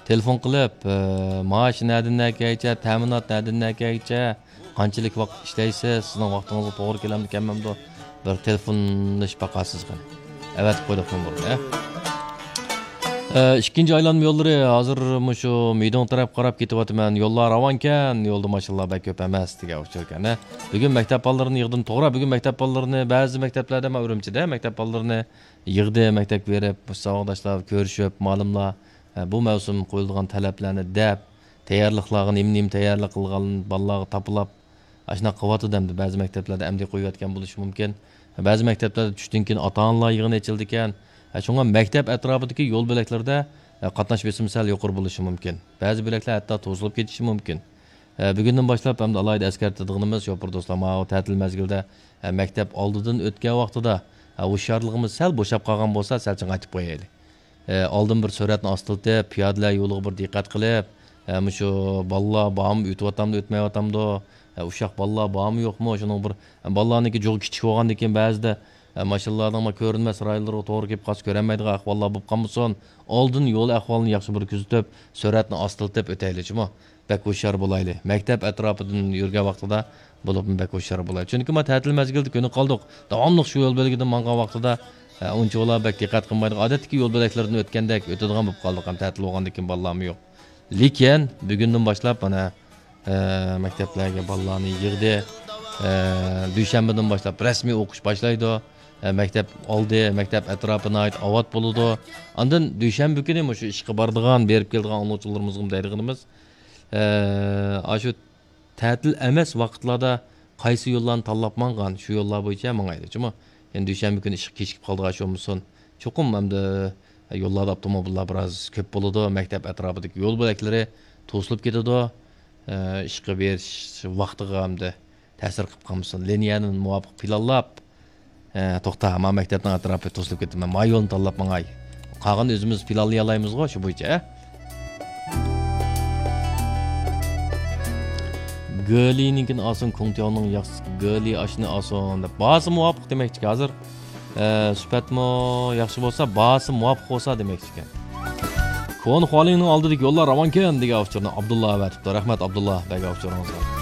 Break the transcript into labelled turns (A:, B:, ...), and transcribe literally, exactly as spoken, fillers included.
A: telefon qilib, maash nadindan kaycha, ta'minot nadindan kaycha, qanchalik vaqt ishlaysiz, sizning vaqtingizga to'g'ri kelamdi, kelmamdi, bir telefonlashib baqasiz qani. Evet, qo'ydik bo'ldi. İkinci aylanma yo'llari hozir shu maydon taraf qarab ketyapman. Yo'llar ravonkan, yo'lda mashallah bak ko'p emas degan o'xsharkan. Bugun maktab bolallarini yig'dim, to'g'ri, bugun maktab bolallarini ba'zi maktablarda, men Urumchida maktab bolallarini yig'di, maktabga berib, savodashlar ko'rishib, ma'lumlar bu mavsum qo'yilgan talablarni deb, tayyorliklarni nim-nim tayyorlik qilgan bolalarga topilib, ashuna qiyoti demdi. Ba'zi maktablarda amdi qo'yayotgan bo'lishi mumkin. Ba'zi maktablarda tushdan keyin ota-onalar yig'ini ochildi ekan. Shunga maktab atrofidagi yo'l bo'laklarda qatnash besimi sal yuqori bo'lishi mumkin. Ba'zi bo'laklar hatto to'zilib ketishi mumkin. Bugundan boshlab ham alohida eskartirganimiz yo'pir do'stlar, mana ta'til mazgilida maktab oldidan o'tgan vaqtida hushyorligimiz sal bo'shab qolgan bo'lsa, salching aytib qo'yaylik. Oldin bir suratni ostiltib, piyodalar yo'liga bir diqqat qilib, shu bolalar bormi, o'tyaptamdi, o'tmayaptamdi, uşaq bolalar bormi, yo'qmi, shuning bir bolalarniki jo'g kichik bo'lgandan keyin ba'zida maşallarning ko'rinmas rayonlarga to'g'ri kelib qolsa ko'rolmaydigan ahvollar bo'lib qolmasin. Oldin yo'l ahvolini yaxshi bir kuzatib, suratni ostiltib o'taylikmi? Bak hushyor bo'laylik. Maktab atrofidan yurgan vaqtida bo'lib bak hushyor bo'laylik. Chunki men ta'til mazgilida ko'ni qoldik. Davomli shu yo'l belgidan mangan vaqtida unchalar bak diqqat qilmaydigan odatdagi yo'l belgilarini o'tgandek o'tadigan bo'lib qoldik. Ham ta'til bo'lgandan keyin bolalarmi yo'q. Lekin bugundan boshlab mana maktablarga bolalarni yig'di. Dushanbadan boshlab rasmiy o'qish boshlaydi. Maktab oldi, maktab atrofina ait avod bo'ladi. Ondan dushanba kuni shu ishga boradigan, berib keladigan o'quvchilarimizga deydiganimiz, shu ta'til emas vaqtlarda qaysi yo'llarni tanlab mangan, shu yo'llar bo'yicha mangaydi-chimi? Endi dushanba kuni ish kechikib qoldigan shu bo'lsin. Cho'qim hamda yo'llarda avtomobillar biroz ko'p bo'ladi, maktab atrofidagi yo'l bo'laklari to'silib ketadi. Ishga berish vaqtiga hamda ta'sir qilib qolmasin. Liniyani muvofiq planlab to'xta, men maktabning atrofiga to'silib ketdim. Men yo'lni tanlab mangay. Qolgan o'zimiz planlay olaymiz-ku shu bo'yicha. Göliyninkin ason Kongtiyonning yaxshi Göli ashni ason deb ba'zi muvofiq demakchi. Hozir sifatmi yaxshi bo'lsa, ba'zi muvofiq bo'lsa demakchi ekan. Kon xolingning oldidagi yo'llar ravonkan degan o'xshirni Abdullah aytibdi. Rahmat Abdullah degan o'xshirimiz.